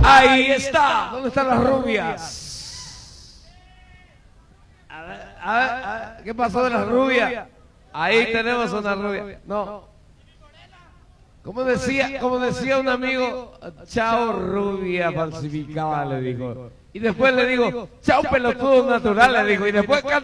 Ahí está. ¿Dónde están las rubias? ¿Qué pasó de las rubias? Ahí tenemos una rubia. No. Como decía un amigo, chao rubia falsificada, le dijo. Y después le digo, chao pelotudo natural, le dijo. Y después canta.